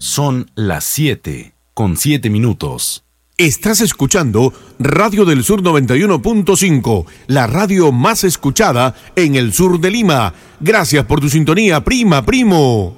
Son las 7:07. Estás escuchando Radio del Sur 91.5, la radio más escuchada en el sur de Lima. Gracias por tu sintonía, prima, primo.